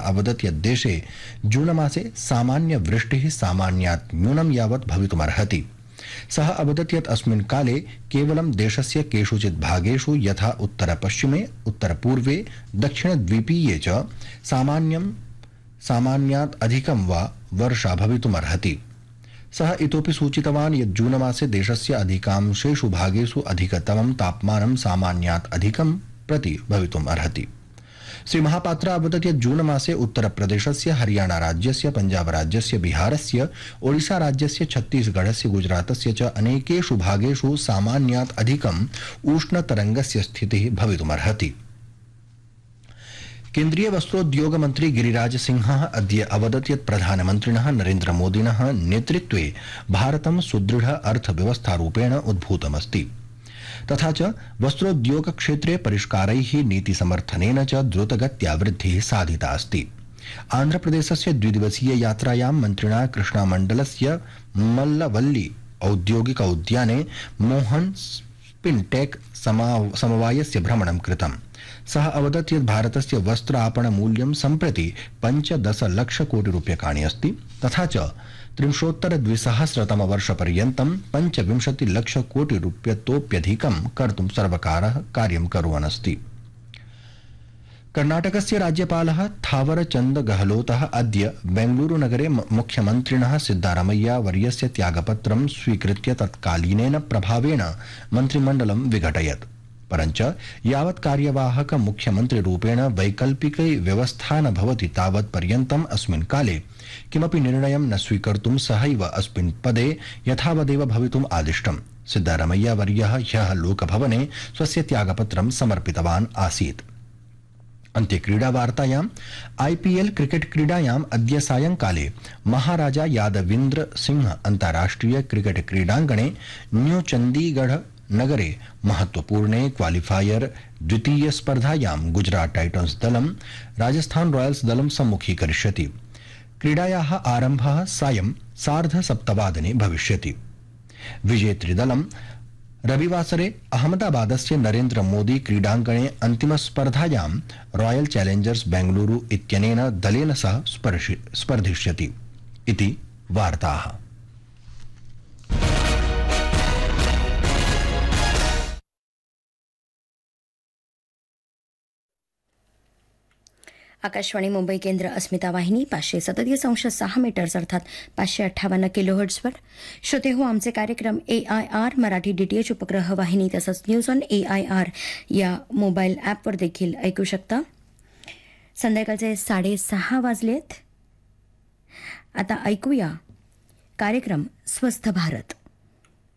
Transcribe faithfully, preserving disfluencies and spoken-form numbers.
अवदत् यत् देशे जूनमासे सामान्यवृष्टिः सामान्यात् न्यूनं यावत् भवितुमर्हति। सः अवदत् यत् अस्मिन् काले केवलं देशस्य केषुचित् भागेषु यथा उत्तरपश्चिमे उत्तरपूर्वे दक्षिणद्वीपीये च सामान्यं सामान्यात् अधिकं वा वर्षा भवितुमर्हति। सः इतोपि सूचितवान् यत् जूनमासे देशस्य अधिकांशेषु भागेषु अधिकतमं तापमानं सामान्यात् अधिकं प्रति भवितुम् अर्हति। श्री महापात्रा अवदत् यत् जूनमासे उत्तरप्रदेशस्य हरियाणा राज्यस्य पञ्जाब राज्यस्य बिहारस्य ओडिशा राज्यस्य छत्तीसगढ़स्य गुजरातस्य च अनेकेषु भागेषु सामान्यात् अधिकम् उष्णतरङ्गस्य स्थितिः भवितुमर्हति। केन्द्रीय वस्त्रोद्योग मंत्री गिरिराज सिंहः अद्य अवदत् यत् प्रधानमन्त्रिणः नरेन्द्र मोदिनः नेतृत्वे भारतं सुदृढ अर्थव्यवस्थारूपेण उद्भूतमस्ति तथा च वस्त्रोद्योग क्षेत्रे परिष्कारैः नीतिसमर्थनेन च द्रुतगत्या वृद्धिः साधिता अस्ति। आन्ध्रप्रदेशस्य द्विदिवसीय यात्रायां मन्त्रिणा कृष्णामण्डलस्य मल्लवल्ली औद्योगिक उद्याने मोहन स्पिनटेक समवायस्य भ्रमणं कृतम्। सः अवदत् यत् भारतस्य वस्त्र आपण मूल्यं सम्प्रति पञ्चदश लक्ष कोटि रूप्यकाणि अस्ति तथा च त्रिंशोत्तर द्विसहस्रतमवर्षपर्यन्तं पञ्चविंशति लक्ष कोटि रूप्यतोप्यधिकं कर्तुं सर्वकारः कार्यं कुर्वन् अस्ति। कर्णाटकस्य राज्यपालः थावरचन्द गहलोतः अद्य बेंगलुरुनगरे मुख्यमन्त्रिणः सिद्धारमैया वर्यस्य त्यागपत्रं स्वीकृत्य तत्कालीनेन प्रभावेण मन्त्रिमण्डलं विघटयत्। परञ्च यावत् कार्यवाहक मुख्यमन्त्रिरूपेण वैकल्पिकी व्यवस्था न भवति तावत् पर्यन्तम् अस्मिन् काले किमपि निर्णयं न स्वीकर्तुं सहैव अस्मिन् पदे यथावदेव भवितुम् आदिष्टम्। सिद्धारमैया वर्यः ह्यः लोकभवने स्वस्य त्यागपत्रं समर्पितवान् आसीत्। अन्ते क्रीडावार्तायाम् आईपीएल क्रिकेट क्रीडायाम् अद्य सायंकाले महाराजा यादविन्द्र सिंह अन्ताराष्ट्रिय क्रिकेट क्रीडाङ्गणे न्यू चण्डीगढ़ नगरे महत्वपूर्णे क्वालिफायर द्वितीय स्पर्धायां गुजरात टाइटन्स दलं राजस्थान रॉयल्स दलं सम्मुखीकरिष्यति। क्रीडायाः आरम्भः सायं सार्धसप्तवादने भविष्यति। विजेतृदलं रविवासरे अहमदाबादस्य नरेन्द्र मोदी क्रीडाङ्गणे अन्तिमस्पर्धायां रॉयल चैलेंजर्स बेंगलुरु इत्यनेन दलेन सह स्पर्धिष्यति इति वार्ताः। आकाशवाणी मुंबई केंद्र अस्मिता वाहिनी पाचशे सदतीस अंश सहा मीटर्स अर्थात पाचशे अठ्ठावन्न किलोहर्ट्झवर श्रोते हो आमचे कार्यक्रम ए आय आर मराठी डीटीएच उपग्रह वाहिनी तसंच news on A I R या मोबाईल ॲपवर देखील ऐकू शकता। संध्याकाळचे साडेसहा वाजलेत। आता ऐकूया कार्यक्रम स्वस्थ भारत।